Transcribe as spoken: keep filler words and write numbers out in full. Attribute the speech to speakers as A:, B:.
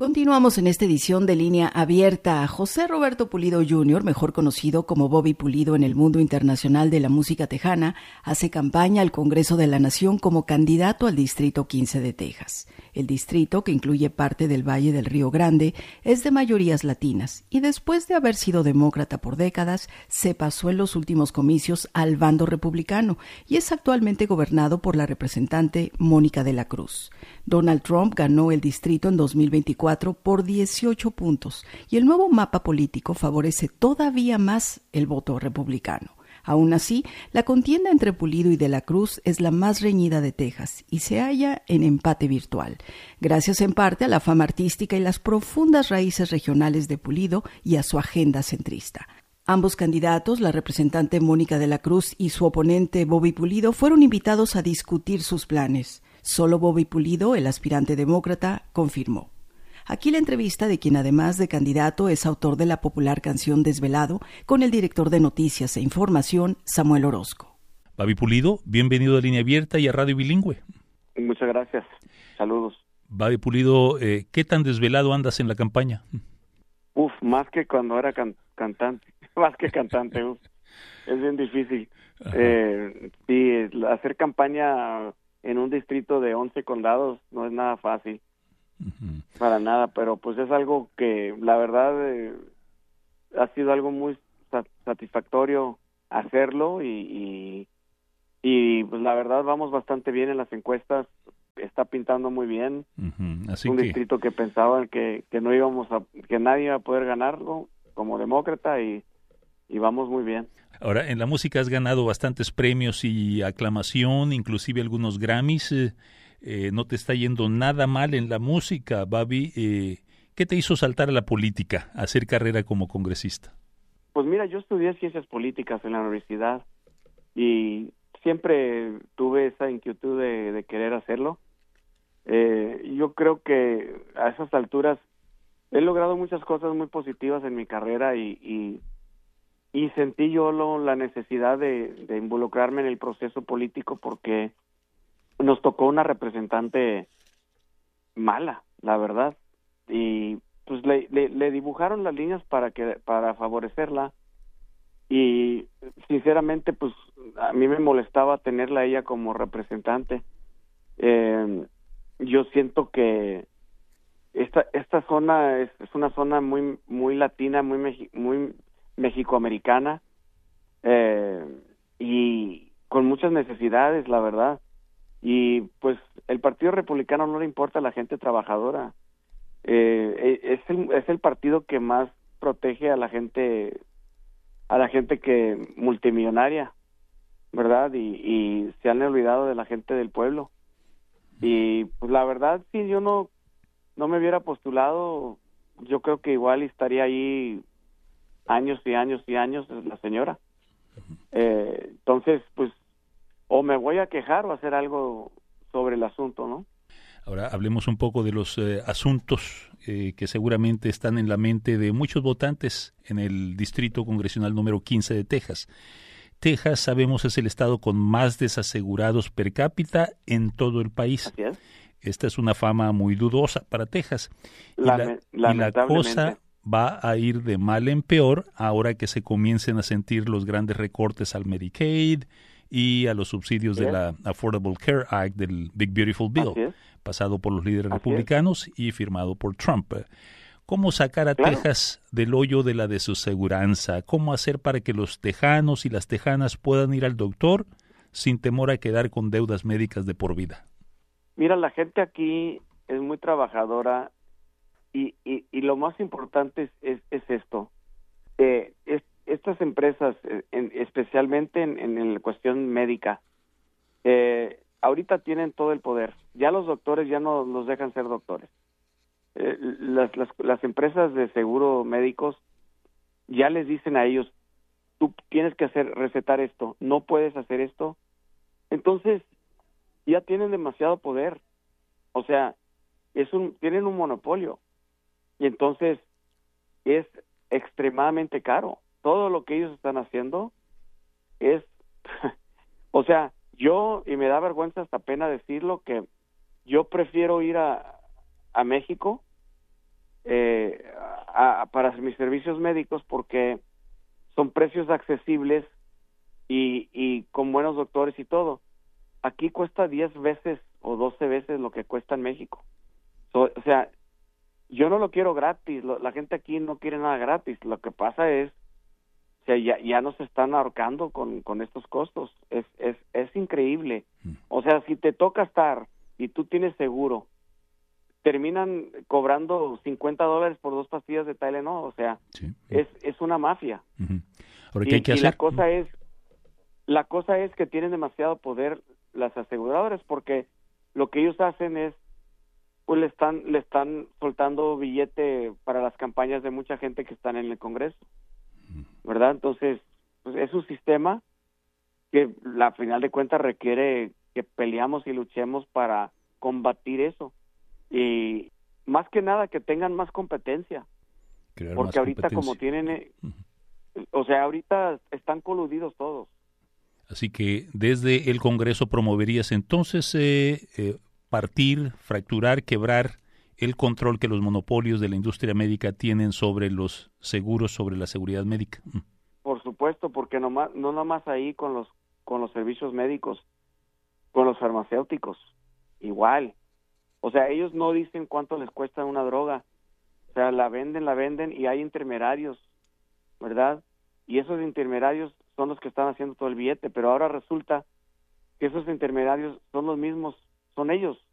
A: Continuamos en esta edición de Línea Abierta. José Roberto Pulido junior, mejor conocido como Bobby Pulido en el mundo internacional de la música tejana, hace campaña al Congreso de la Nación como candidato al Distrito quince de Texas. El distrito, que incluye parte del Valle del Río Grande, es de mayorías latinas y después de haber sido demócrata por décadas, se pasó en los últimos comicios al bando republicano y es actualmente gobernado por la representante Mónica de la Cruz. Donald Trump ganó el distrito en dos mil veinticuatro por dieciocho puntos y el nuevo mapa político favorece todavía más el voto republicano. Aún así, la contienda entre Pulido y de la Cruz es la más reñida de Texas y se halla en empate virtual, gracias en parte a la fama artística y las profundas raíces regionales de Pulido y a su agenda centrista. Ambos candidatos, la representante Mónica de la Cruz y su oponente Bobby Pulido, fueron invitados a discutir sus planes. Solo Bobby Pulido, el aspirante demócrata, confirmó. Aquí la entrevista de quien además de candidato es autor de la popular canción Desvelado con el director de Noticias e Información, Samuel Orozco.
B: Bobby Pulido, bienvenido a Línea Abierta y a Radio Bilingüe.
C: Muchas gracias. Saludos.
B: Bobby Pulido, eh, ¿qué tan desvelado andas en la campaña?
C: Uf, más que cuando era can- cantante, más que cantante, uf. Es bien difícil. Eh, sí, hacer campaña en un distrito de once condados no es nada fácil. Uh-huh. Para nada, pero pues es algo que la verdad eh, ha sido algo muy sat- satisfactorio hacerlo y, y y pues la verdad vamos bastante bien en las encuestas, está pintando muy bien.
B: Uh-huh. Así
C: un
B: que...
C: distrito que pensaban que, que no íbamos a, que nadie iba a poder ganarlo como demócrata y, y vamos muy bien.
B: Ahora, en la música has ganado bastantes premios y aclamación, inclusive algunos Grammys. Eh, eh, no te está yendo nada mal en la música, Bobby. Eh, ¿Qué te hizo saltar a la política, a hacer carrera como congresista?
C: Pues mira, yo estudié ciencias políticas en la universidad y siempre tuve esa inquietud de, de querer hacerlo. Eh, yo creo que a esas alturas he logrado muchas cosas muy positivas en mi carrera y, y, y sentí yo lo, la necesidad de, de involucrarme en el proceso político porque nos tocó una representante mala, la verdad, y pues le, le, le dibujaron las líneas para que para favorecerla y sinceramente pues a mí me molestaba tenerla a ella como representante. Eh, yo siento que esta esta zona es, es una zona muy muy latina, muy mexi- muy mexicoamericana eh, y con muchas necesidades, la verdad. Y pues el Partido Republicano no le importa a la gente trabajadora. Eh, es el, es el partido que más protege a la gente a la gente que multimillonaria, ¿verdad? Y, y se han olvidado de la gente del pueblo. Y pues la verdad, si yo no no me hubiera postulado, yo creo que igual estaría ahí años y años y años la señora. Eh, entonces, pues o me voy a quejar o hacer algo sobre el asunto, ¿no?
B: Ahora hablemos un poco de los eh, asuntos eh, que seguramente están en la mente de muchos votantes en el Distrito Congresional número quince de Texas. Texas, sabemos, es el estado con más desasegurados per cápita en todo el país.
C: Así es.
B: Esta es una fama muy dudosa para Texas. Y,
C: Lame-
B: la, y la cosa va a ir de mal en peor ahora que se comiencen a sentir los grandes recortes al Medicaid y a los subsidios
C: Así
B: de
C: es.
B: la Affordable Care Act del Big Beautiful Bill, pasado por los líderes
C: Así
B: republicanos
C: es.
B: y firmado por Trump. ¿Cómo sacar a
C: Claro.
B: Texas del hoyo de la desaseguranza? ¿Cómo hacer para que los tejanos y las tejanas puedan ir al doctor sin temor a quedar con deudas médicas de por vida?
C: Mira, la gente aquí es muy trabajadora y, y, y lo más importante es, es, es esto. Eh, es, estas empresas, eh, en, especialmente en, en la cuestión médica, eh, ahorita tienen todo el poder. Ya los doctores ya no los dejan ser doctores. Eh, las, las, las empresas de seguro médicos ya les dicen a ellos, tú tienes que hacer recetar esto, no puedes hacer esto. Entonces, ya tienen demasiado poder. O sea, es un tienen un monopolio. Y entonces es extremadamente caro. Todo lo que ellos están haciendo es o sea, yo, y me da vergüenza hasta pena decirlo, que yo prefiero ir a, a México eh, a, a, para mis servicios médicos porque son precios accesibles y, y con buenos doctores y todo. Aquí cuesta diez veces o doce veces lo que cuesta en México. So, o sea, yo no lo quiero gratis, lo, la gente aquí no quiere nada gratis. Lo que pasa es, o sea, ya, ya nos están ahorcando con, con estos costos. Es, es, es increíble. O sea, si te toca estar y tú tienes seguro, terminan cobrando cincuenta dólares por dos pastillas de Tylenol. O sea, sí. es, es una mafia.
B: Uh-huh. Ahora, ¿qué
C: y,
B: hay que
C: y
B: hacer?
C: la cosa es, la cosa es que tienen demasiado poder las aseguradoras, porque lo que ellos hacen es, pues le están, le están soltando billete para las campañas de mucha gente que están en el Congreso, ¿verdad? Entonces, pues es un sistema que a final de cuentas requiere que peleamos y luchemos para combatir eso. Y más que nada que tengan más competencia.
B: Crear
C: porque
B: más
C: ahorita
B: competencia.
C: Como tienen, eh, uh-huh. o sea, ahorita están coludidos todos.
B: Así que desde el Congreso promoverías entonces eh, eh, partir, fracturar, quebrar el control que los monopolios de la industria médica tienen sobre los seguros, sobre la seguridad médica.
C: Por supuesto, porque no, más, no nada más ahí con los, con los servicios médicos, con los farmacéuticos, igual. O sea, ellos no dicen cuánto les cuesta una droga. O sea, la venden, la venden y hay intermediarios, ¿verdad? Y esos intermediarios son los que están haciendo todo el billete, pero ahora resulta que esos intermediarios son los mismos, son ellos